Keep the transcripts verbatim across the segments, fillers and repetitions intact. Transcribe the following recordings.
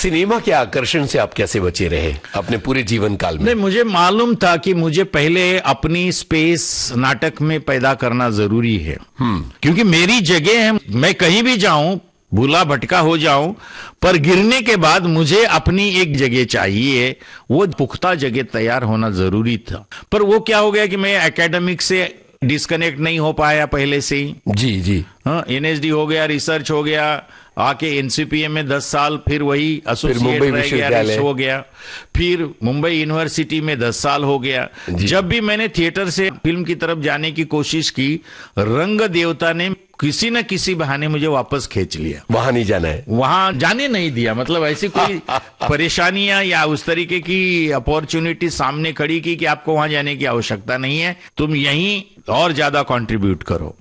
Cinema के आकर्षण से आप कैसे बचे रहे अपने पूरे जीवन काल में? नहीं, मुझे मालूम था कि मुझे पहले अपनी स्पेस नाटक में पैदा करना जरूरी है, क्योंकि मेरी जगह है, मैं कहीं भी जाऊं भूला भटका हो जाऊं, पर गिरने के बाद मुझे अपनी एक जगह चाहिए, वो पुख्ता जगह तैयार होना जरूरी था। पर वो क्या हो गया कि मैं एकेडमिक से डिस्कनेक्ट नहीं हो पाया पहले से ही। जी जी। हाँ, एनएसडी हो गया, रिसर्च हो गया, आके एनसीपीएम में दस साल, फिर वही एसोसिएट रह गया, रिस हो गया, फिर मुंबई यूनिवर्सिटी में दस साल हो गया। जब भी मैंने थिएटर से फिल्म की तरफ जाने की कोशिश की, रंग देवता ने किसी न किसी बहाने मुझे वापस खींच लिया। वहां नहीं जाना है, वहां जाने नहीं दिया। मतलब ऐसी कोई परेशानियां या उस तरीके की अपॉर्चुनिटी सामने खड़ी की कि आपको वहां जाने की आवश्यकता नहीं है, तुम यहीं और ज्यादा कंट्रीब्यूट करो।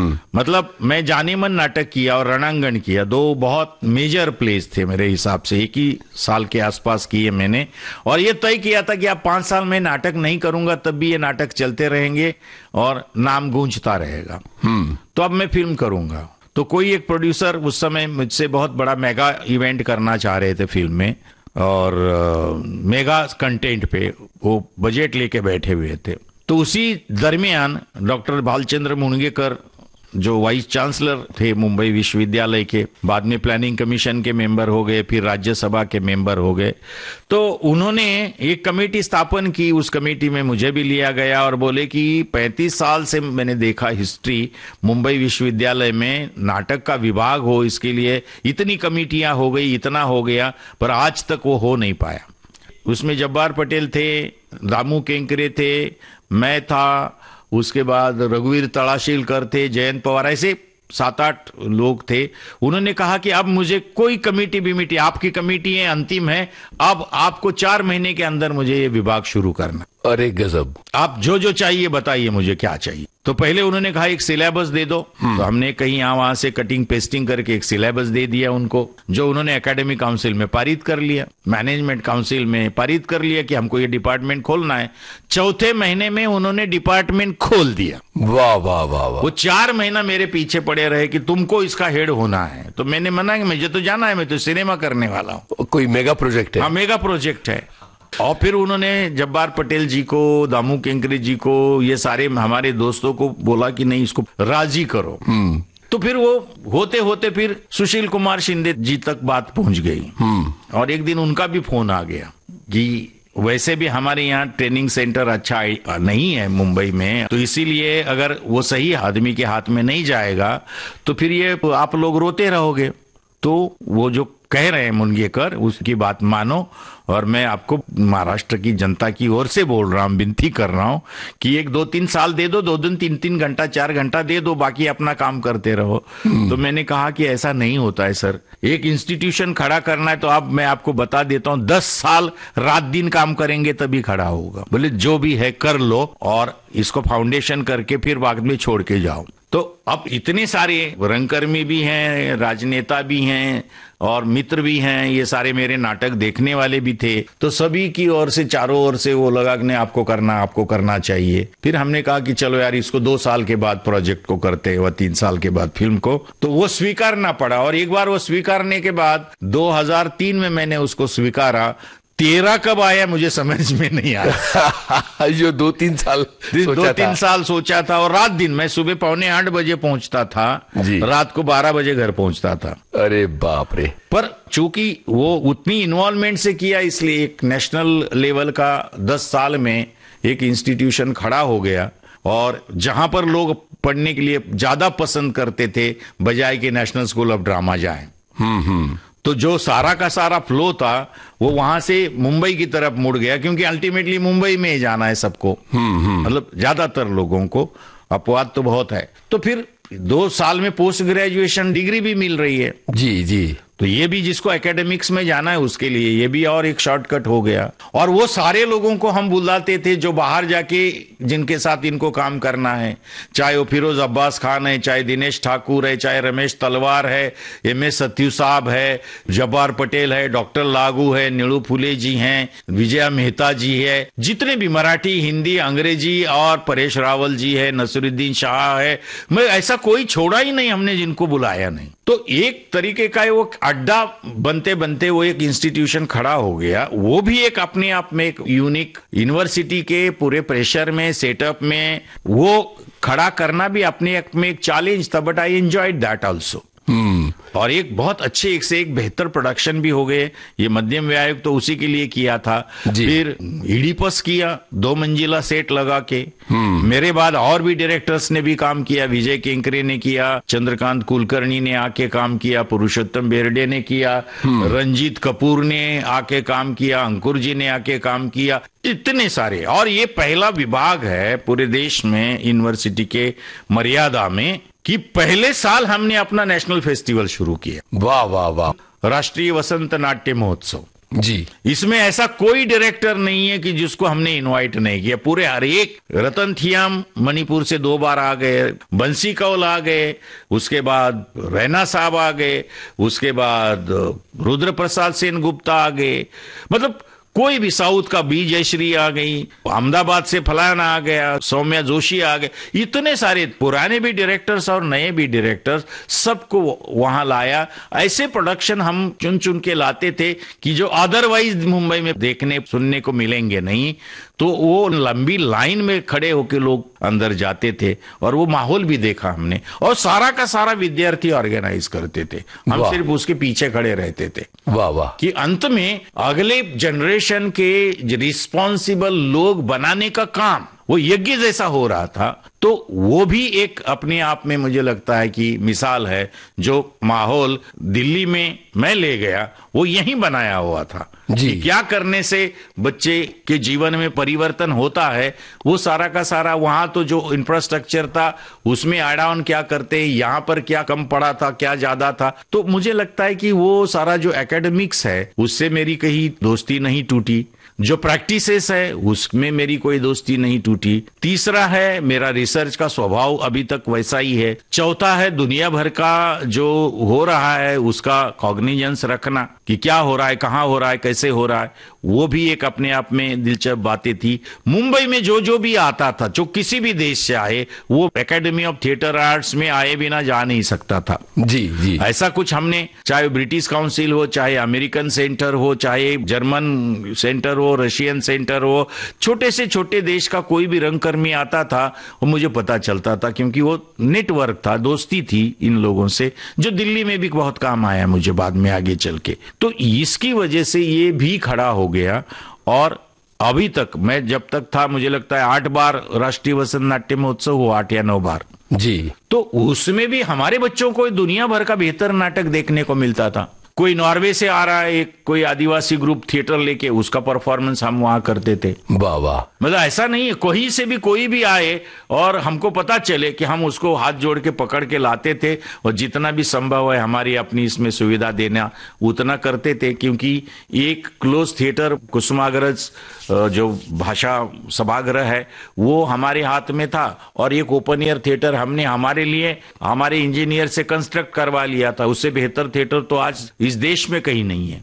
मतलब मैं जाने मन नाटक किया और रणांगण किया, दो बहुत मेजर प्लेस थे मेरे हिसाब से, एक ही साल के आसपास किए मैंने। और ये तय किया था कि अब पांच साल में नाटक नहीं करूंगा तब भी ये नाटक चलते रहेंगे और नाम गूंजता रहेगा। तो अब मैं फिल्म करूंगा। तो कोई एक प्रोड्यूसर उस समय मुझसे बहुत बड़ा मेगा इवेंट करना चाह रहे थे फिल्म में, और मेगा कंटेंट पे वो बजट लेके बैठे हुए थे। तो उसी दरमियान डॉक्टर भालचंद्र मुनगेकर, जो वाइस चांसलर थे मुंबई विश्वविद्यालय के, बाद में प्लानिंग कमीशन के मेंबर हो गए, फिर राज्यसभा के मेंबर हो गए, तो उन्होंने एक कमेटी स्थापन की। उस कमेटी में मुझे भी लिया गया और बोले कि पैंतीस साल से मैंने देखा हिस्ट्री मुंबई विश्वविद्यालय में नाटक का विभाग हो, इसके लिए इतनी कमेटियां हो गई, इतना हो गया, पर आज तक वो हो नहीं पाया। उसमें जब्बार पटेल थे, दामू केंकरे थे, मैं था, उसके बाद रघुवीर तड़ाशीलकर थे, जयंत पवार, ऐसे सात आठ लोग थे। उन्होंने कहा कि अब मुझे कोई कमेटी बिमिटी, आपकी कमेटी है, अंतिम है, अब आपको चार महीने के अंदर मुझे ये विभाग शुरू करना। अरे गजब। आप जो जो चाहिए बताइए, मुझे क्या चाहिए। तो पहले उन्होंने कहा एक सिलेबस दे दो, तो हमने कहीं यहाँ वहां से कटिंग पेस्टिंग करके एक सिलेबस दे दिया उनको, जो उन्होंने एकेडमिक काउंसिल में पारित कर लिया, मैनेजमेंट काउंसिल में पारित कर लिया कि हमको ये डिपार्टमेंट खोलना है। चौथे महीने में उन्होंने डिपार्टमेंट खोल दिया। वाह वाह वाह वाह। वो चार महीना मेरे पीछे पड़े रहे कि तुमको इसका हेड होना है। तो मैंने मना कि मुझे तो जाना है, मैं तो सिनेमा करने वाला हूँ। कोई मेगा प्रोजेक्ट है? हाँ, मेगा प्रोजेक्ट है। और फिर उन्होंने जब्बार पटेल जी को, दामू केंकरे जी को, ये सारे हमारे दोस्तों को बोला कि नहीं, इसको राजी करो। तो फिर वो होते होते फिर सुशील कुमार शिंदे जी तक बात पहुंच गई। और एक दिन उनका भी फोन आ गया कि वैसे भी हमारे यहाँ ट्रेनिंग सेंटर अच्छा नहीं है मुंबई में, तो इसीलिए अगर वो सही आदमी के हाथ में नहीं जाएगा तो फिर ये आप लोग रोते रहोगे। तो वो जो कह रहे हैं मुनगेकर, उसकी बात मानो, और मैं आपको महाराष्ट्र की जनता की ओर से बोल रहा हूँ, विनती कर रहा हूँ कि एक दो तीन साल दे दो, दो दिन तीन तीन घंटा चार घंटा दे दो, बाकी अपना काम करते रहो। तो मैंने कहा कि ऐसा नहीं होता है सर, एक इंस्टीट्यूशन खड़ा करना है तो अब मैं आपको बता देता हूँ, दस साल रात दिन काम करेंगे तभी खड़ा होगा। बोले जो भी है कर लो और इसको फाउंडेशन करके फिर बाद में छोड़ के जाओ। तो अब इतने सारे रंगकर्मी भी हैं, राजनेता भी हैं और मित्र भी हैं, ये सारे मेरे नाटक देखने वाले भी थे, तो सभी की ओर से, चारों ओर से वो लगा कि नहीं आपको करना आपको करना चाहिए। फिर हमने कहा कि चलो यार इसको दो साल के बाद प्रोजेक्ट को करते हैं, वह तीन साल के बाद फिल्म को, तो वो स्वीकारना पड़ा। और एक बार वो स्वीकारने के बाद दो हज़ार तीन में मैंने उसको स्वीकारा। तेरह कब आया मुझे समझ में नहीं आया। जो दो तीन साल दो तीन साल सोचा था, और रात दिन मैं सुबह पौने आठ बजे पहुंचता था, रात को बारह बजे घर पहुंचता था। अरे बाप रे। पर चूंकि वो उतनी इन्वॉल्वमेंट से किया, इसलिए एक नेशनल लेवल का दस साल में एक इंस्टीट्यूशन खड़ा हो गया, और जहां पर लोग पढ़ने के लिए ज्यादा पसंद करते थे बजाय कि नेशनल स्कूल ऑफ ड्रामा जाए, हम्म हम्म तो जो सारा का सारा फ्लो था वो वहां से मुंबई की तरफ मुड़ गया, क्योंकि अल्टीमेटली मुंबई में ही जाना है सबको, मतलब ज्यादातर लोगों को। अपवाद तो बहुत है। तो फिर दो साल में पोस्ट ग्रेजुएशन डिग्री भी मिल रही है। जी जी। तो ये भी जिसको एकेडमिक्स में जाना है उसके लिए ये भी और एक शॉर्टकट हो गया। और वो सारे लोगों को हम बुलाते थे जो बाहर जाके जिनके साथ इनको काम करना है, चाहे वो फिरोज अब्बास खान है, चाहे दिनेश ठाकुर है, चाहे रमेश तलवार है, एम एस सत्यू साहब है, जब्बार पटेल है, डॉक्टर लागू है, नीलू फुले जी हैं, विजया मेहता जी है, जितने भी मराठी, हिंदी, अंग्रेजी, और परेश रावल जी है, नसरुद्दीन शाह है, मैं ऐसा कोई छोड़ा ही नहीं हमने जिनको बुलाया नहीं। तो एक तरीके का वो अड्डा बनते बनते वो एक इंस्टीट्यूशन खड़ा हो गया। वो भी एक अपने आप में एक यूनिक यूनिवर्सिटी के पूरे प्रेशर में, सेटअप में वो खड़ा करना भी अपने आप में एक चैलेंज था, but I enjoyed that also. और एक बहुत अच्छे, एक से एक बेहतर प्रोडक्शन भी हो गए। ये मध्यम व्यय आयोग तो उसी के लिए किया था। फिर इडिपस किया, दो मंजिला सेट लगा के। मेरे बाद और भी डायरेक्टर्स ने भी काम किया। विजय केंकरे ने किया, चंद्रकांत कुलकर्णी ने आके काम किया, पुरुषोत्तम बेरडे ने किया, रंजीत कपूर ने आके काम किया, अंकुर जी ने आके काम किया, इतने सारे। और ये पहला विभाग है पूरे देश में यूनिवर्सिटी के मर्यादा में कि पहले साल हमने अपना नेशनल फेस्टिवल शुरू किया। वाह वाह वाह, राष्ट्रीय वसंत नाट्य महोत्सव जी। इसमें ऐसा कोई डायरेक्टर नहीं है कि जिसको हमने इनवाइट नहीं किया। पूरे हर एक, रतन थियाम मणिपुर से दो बार आ गए, बंसी कौल आ गए, उसके बाद रैना साहब आ गए, उसके बाद रुद्र प्रसाद सेन गुप्ता आ गए, मतलब कोई भी, साउथ का बी जयश्री आ गई, अहमदाबाद से फलाना आ गया, सौम्या जोशी आ गए, इतने सारे पुराने भी डायरेक्टर्स और नए भी डायरेक्टर्स, सबको वहां लाया। ऐसे प्रोडक्शन हम चुन चुन के लाते थे कि जो अदरवाइज मुंबई में देखने सुनने को मिलेंगे नहीं। तो वो लंबी लाइन में खड़े होकर लोग अंदर जाते थे और वो माहौल भी देखा हमने। और सारा का सारा विद्यार्थी ऑर्गेनाइज करते थे, हम सिर्फ उसके पीछे खड़े रहते थे। वाह वाह, कि अंत में अगले जनरेशन के रिस्पॉन्सिबल लोग बनाने का काम वो यज्ञ जैसा हो रहा था। तो वो भी एक अपने आप में मुझे लगता है कि मिसाल है। जो माहौल दिल्ली में मैं ले गया वो यहीं बनाया हुआ था जी। क्या करने से बच्चे के जीवन में परिवर्तन होता है, वो सारा का सारा वहां तो जो इंफ्रास्ट्रक्चर था उसमें ऐड ऑन क्या करते, यहाँ पर क्या कम पड़ा था, क्या ज्यादा था। तो मुझे लगता है कि वो सारा जो एकेडमिक्स है उससे मेरी कहीं दोस्ती नहीं टूटी, जो प्रैक्टिसेस है उसमें मेरी कोई दोस्ती नहीं टूटी। तीसरा है मेरा रिसर्च का स्वभाव अभी तक वैसा ही है। चौथा है दुनिया भर का जो हो रहा है उसका कॉग्निजेंस रखना कि क्या हो रहा है, कहाँ हो रहा है, कैसे हो रहा है, वो भी एक अपने आप में दिलचस्प बातें थी। मुंबई में जो जो भी आता था, जो किसी भी देश से आए, वो एकेडमी ऑफ थिएटर आर्ट्स में आए बिना जा नहीं सकता था। जी जी, ऐसा कुछ हमने, चाहे ब्रिटिश काउंसिल हो, चाहे अमेरिकन सेंटर हो, चाहे जर्मन सेंटर हो, रशियन सेंटर हो, छोटे से छोटे देश का कोई भी रंगकर्मी आता था वो मुझे पता चलता था, क्योंकि वो नेटवर्क था, दोस्ती थी इन लोगों से, जो दिल्ली में भी बहुत काम आया मुझे बाद में आगे चल के। तो इसकी वजह से ये भी खड़ा हो गया। और अभी तक मैं जब तक था, मुझे लगता है आठ बार राष्ट्रीय वसंत नाट्य महोत्सव हुआ, आठ या नौ बार जी। तो उसमें भी हमारे बच्चों को दुनिया भर का बेहतर नाटक देखने को मिलता था। कोई नॉर्वे से आ रहा है, एक कोई आदिवासी ग्रुप थिएटर लेके, उसका परफॉर्मेंस हम वहां करते थे। वाह वाह, मतलब ऐसा नहीं है, कोई से भी कोई भी आए और हमको पता चले कि हम उसको हाथ जोड़ के पकड़ के लाते थे, और जितना भी संभव है हमारी अपनी इसमें सुविधा देना उतना करते थे। क्योंकि एक क्लोज थिएटर कुसुमाग्रज जो भाषा सभागृह है वो हमारे हाथ में था, और एक ओपन एयर थिएटर हमने हमारे लिए हमारे इंजीनियर से कंस्ट्रक्ट करवा लिया था। उससे बेहतर थिएटर तो आज इस देश में कहीं नहीं है।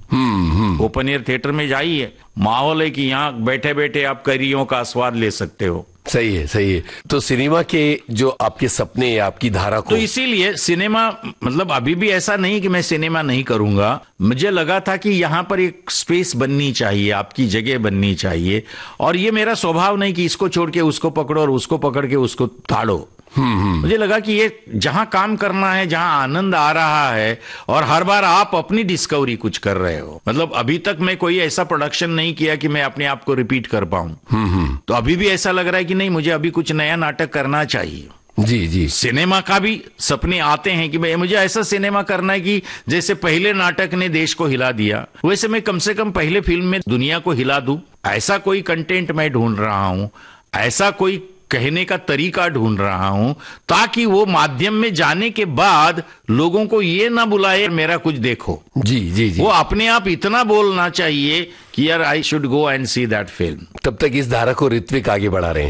ओपन एयर थिएटर में जाइए, माहौल है कि यहाँ बैठे बैठे आप करियों का स्वाद ले सकते हो। सही है सही है। तो सिनेमा के जो आपके सपने या आपकी धारा को, तो इसीलिए सिनेमा, मतलब अभी भी ऐसा नहीं कि मैं सिनेमा नहीं करूंगा। मुझे लगा था कि यहाँ पर एक स्पेस बननी चाहिए, आपकी जगह बननी चाहिए। और ये मेरा स्वभाव नहीं कि इसको छोड़ के उसको पकड़ो और उसको पकड़ के उसको ताड़ो। मुझे लगा कि ये जहां काम करना है, जहां आनंद आ रहा है, और हर बार आप अपनी डिस्कवरी कुछ कर रहे हो। मतलब अभी तक मैं कोई ऐसा प्रोडक्शन नहीं किया कि मैं अपने आप को रिपीट कर पाऊं। तो अभी भी ऐसा लग रहा है कि नहीं, मुझे अभी कुछ नया नाटक करना चाहिए। जी जी, सिनेमा का भी सपने आते हैं कि भाई मुझे ऐसा सिनेमा करना है कि जैसे पहले नाटक ने देश को हिला दिया, वैसे मैं कम से कम पहले फिल्म में दुनिया को हिला दूं। ऐसा कोई कंटेंट मैं ढूंढ रहा हूं, ऐसा कोई कहने का तरीका ढूंढ रहा हूं, ताकि वो माध्यम में जाने के बाद लोगों को ये ना बुलाए मेरा कुछ देखो। जी जी जी, वो अपने आप इतना बोलना चाहिए कि यार I should go and see that film. तब तक इस धारा को ऋत्विक आगे बढ़ा रहे हैं।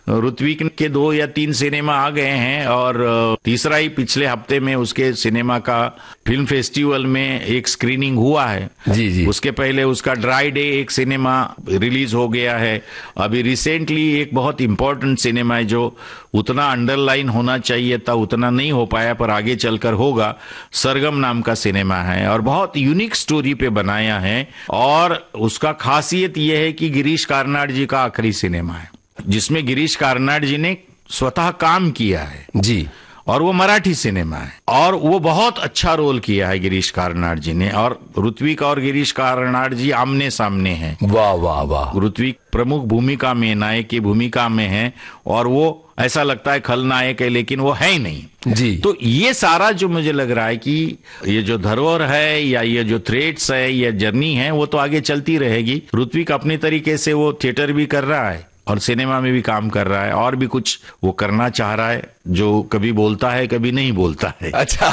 ऋत्विक के दो या तीन सिनेमा आ गए हैं और तीसरा ही पिछले हफ्ते में उसके सिनेमा का फिल्म फेस्टिवल में एक स्क्रीनिंग हुआ है। जी जी। उसके पहले उसका ड्राई डे एक सिनेमा रिलीज हो गया है। अभी रिसेंटली एक बहुत इंपॉर्टेंट सिनेमा है जो उतना अंडरलाइन होना चाहिए था, उतना नहीं हो पाया, पर आगे चलकर होगा। सरगम नाम का सिनेमा है और बहुत यूनिक स्टोरी पे बनाया है और उसका खासियत यह है कि गिरीश कार्नाड जी का आखिरी सिनेमा है जिसमें गिरीश कार्नाड जी ने स्वतः काम किया है। जी। और वो मराठी सिनेमा है और वो बहुत अच्छा रोल किया है गिरीश कार्नाड जी ने। और ऋत्विक और गिरीश कार्नाड जी आमने सामने हैं। वाह वाह वाह। ऋत्विक प्रमुख भूमिका में, नायक की भूमिका में है और वो ऐसा लगता है खलनायक है लेकिन वो है ही नहीं। जी। तो ये सारा जो मुझे लग रहा है कि ये जो धरोहर है या ये जो थ्रेड्स है या जर्नी है वो तो आगे चलती रहेगी। ऋत्विक अपने तरीके से वो थिएटर भी कर रहा है और सिनेमा में भी काम कर रहा है और भी कुछ वो करना चाह रहा है जो कभी बोलता है कभी नहीं बोलता है। अच्छा।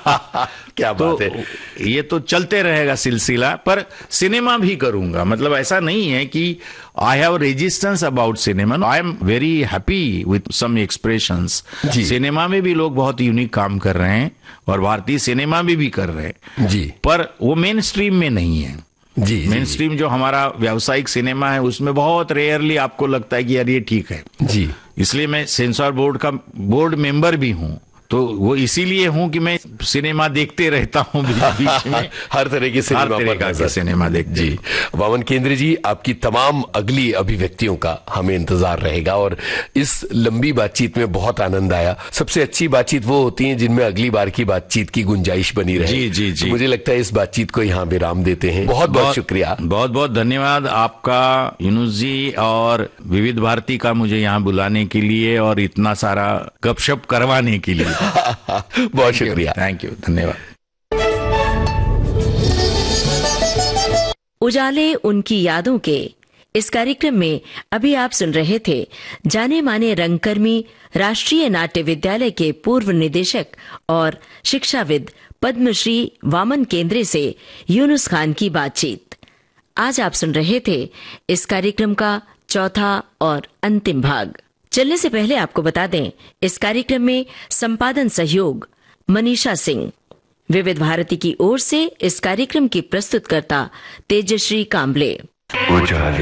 क्या तो बात है। ये तो चलते रहेगा सिलसिला, पर सिनेमा भी करूंगा। मतलब ऐसा नहीं है कि I have resistance about cinema, I am very happy with some expressions. Cinema में भी लोग बहुत यूनिक काम कर रहे हैं और भारतीय सिनेमा में भी कर रहे हैं जी, पर वो मेन स्ट्रीम में नहीं है। जी, मेन स्ट्रीम जो हमारा व्यावसायिक सिनेमा है उसमें बहुत रेयरली आपको लगता है कि यार ये ठीक है। जी। इसलिए मैं सेंसर बोर्ड का बोर्ड मेंबर भी हूं, तो वो इसीलिए हूं कि मैं सिनेमा देखते रहता हूं बीच बीच में। हर तरह की सिनेमा हर तरह का सिनेमा देखते। जी वामन केंद्रे जी, आपकी तमाम अगली अभिव्यक्तियों का हमें इंतजार रहेगा और इस लंबी बातचीत में बहुत आनंद आया। सबसे अच्छी बातचीत वो होती है जिनमें अगली बार की बातचीत की गुंजाइश बनी रहे। जी जी जी। तो मुझे लगता है इस बातचीत को यहाँ विराम देते हैं। बहुत बहुत शुक्रिया। बहुत बहुत धन्यवाद आपका यूनुस जी और विविध भारती का मुझे यहाँ बुलाने के लिए और इतना सारा गपशप करवाने के लिए। बहुत शुक्रिया। थैंक यू, धन्यवाद। उजाले उनकी यादों के इस कार्यक्रम में अभी आप सुन रहे थे जाने माने रंगकर्मी, राष्ट्रीय नाट्य विद्यालय के पूर्व निदेशक और शिक्षाविद पद्मश्री वामन केंद्रे से यूनुस खान की बातचीत। आज आप सुन रहे थे इस कार्यक्रम का चौथा और अंतिम भाग। चलने से पहले आपको बता दें, इस कार्यक्रम में संपादन सहयोग मनीषा सिंह। विविध भारती की ओर से इस कार्यक्रम की प्रस्तुतकर्ता तेजश्री कांबले।